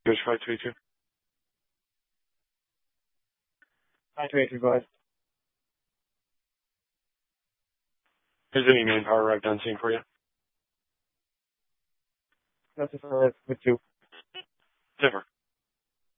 Here's 532. 532, go ahead. Is any manpower arrived on scene for you? That's a with 2. Zipper.